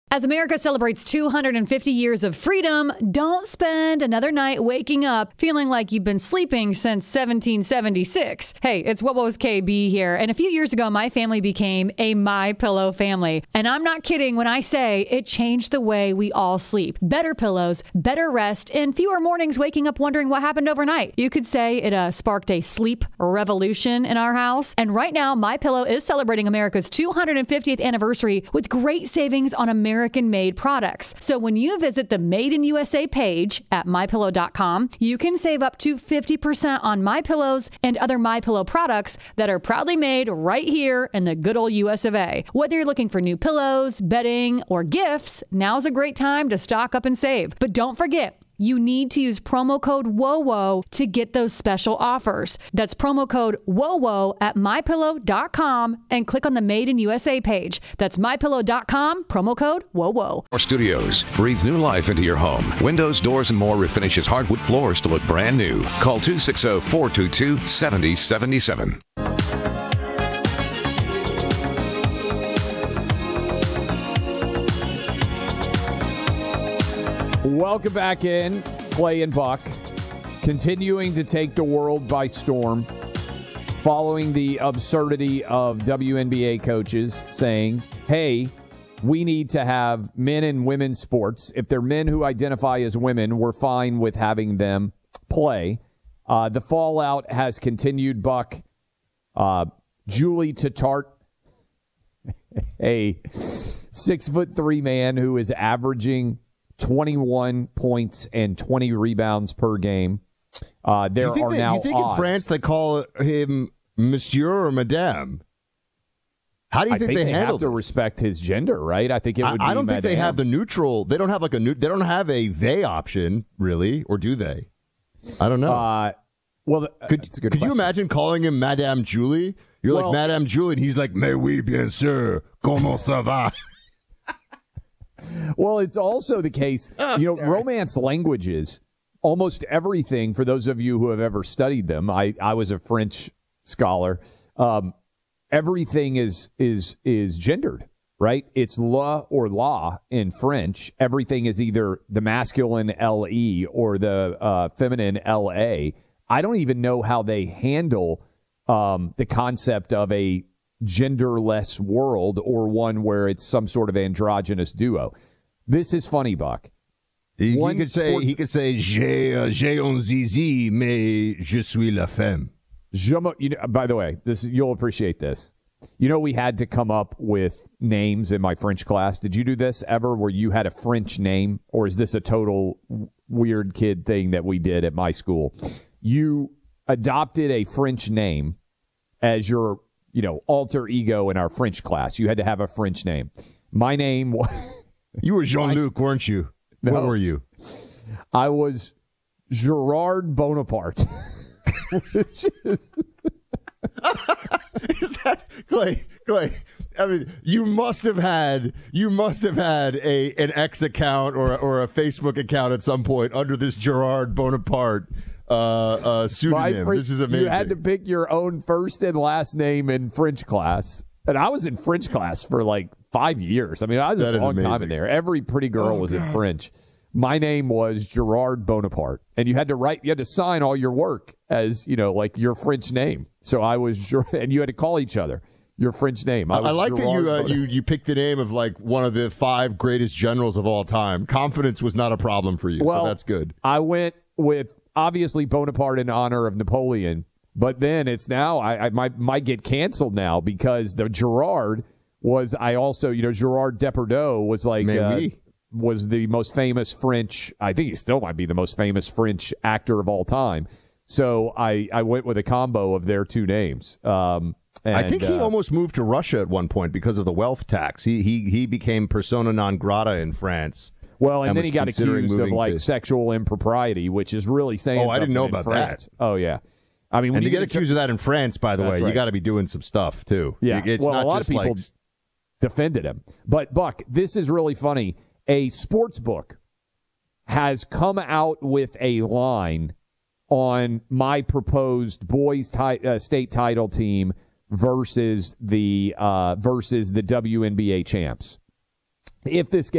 As America celebrates 250 years of freedom, don't spend another night waking up feeling like you've been sleeping since 1776. Hey, it's What Was KB here. And a few years ago, my family became a MyPillow family. And I'm not kidding when I say it changed the way we all sleep. Better pillows, better rest, and fewer mornings waking up wondering what happened overnight. You could say it sparked a sleep revolution in our house. And right now, MyPillow is celebrating America's 250th anniversary with great savings on American-made products. So when you visit the Made in USA page at MyPillow.com, you can save up to 50% on MyPillows and other MyPillow products that are proudly made right here in the good old US of A. Whether you're looking for new pillows, bedding, or gifts, now's a great time to stock up and save. But don't forget, you need to use promo code WOWO to get those special offers. That's promo code WOWO at MyPillow.com and click on the Made in USA page. That's MyPillow.com, promo code WOWO. Our studios. Breathe new life into your home. Windows, doors, and more refinishes hardwood floors to look brand new. Call 260-422-7077. Welcome back in, Clay and Buck, continuing to take the world by storm, following the absurdity of WNBA coaches saying, hey, we need to have men and women's sports. If they're men who identify as women, we're fine with having them play. The fallout has continued, Buck. Julie Tattart, a 6'3" man who is averaging 21 points and 20 rebounds per game. You think in France they call him Monsieur or Madame? How do you think they handle? Have to respect his gender, right? I think it would. I don't think they have the neutral. They don't have they don't have a they option really, or do they? I don't know. Could you imagine calling him Madame Julie? You're like Madame Julie, and he's like, Mais oui, bien sûr. Comment ça va? Well, it's also the case, Romance languages, almost everything, for those of you who have ever studied them, I was a French scholar, everything is gendered, right? It's la or la in French. Everything is either the masculine L-E or the feminine L-A. I don't even know how they handle the concept of a genderless world, or one where it's some sort of androgynous duo. This is funny, Buck. He could say j'ai un zizi, mais je suis la femme. By the way, you'll appreciate this. We had to come up with names in my French class. Did you do this ever, where you had a French name, or is this a total weird kid thing that we did at my school? You adopted a French name as your alter ego in our French class. You had to have a French name. My name was... You were Jean-Luc, weren't you? No, what were you? I was Gerard Bonaparte. Is that... Clay, I mean, you must have had an X account or a Facebook account at some point under this Gerard Bonaparte pseudonym. This is amazing. You had to pick your own first and last name in French class. And I was in French class for like 5 years. I mean, I was a long time in there. Every pretty girl was in French. My name was Gerard Bonaparte. And you had to sign all your work as, like your French name. So I was, and you had to call each other your French name. I like that you picked the name of like one of the 5 greatest generals of all time. Confidence was not a problem for you, so that's good. I went with, obviously, Bonaparte in honor of Napoleon, but then it's now I might get canceled now because the Gerard was Gerard Depardieu was like was the most famous French. I think he still might be the most famous French actor of all time. So I went with a combo of their two names. I think he almost moved to Russia at one point because of the wealth tax. He became persona non grata in France. Well, and then he got accused of sexual impropriety, which is really saying something. I didn't know about that. Oh, yeah. I mean, when you get accused of that in France, by the way, you got to be doing some stuff too. Yeah, it's not a lot just of people defended him. But Buck, this is really funny. A sports book has come out with a line on my proposed boys state title team versus the WNBA champs. If this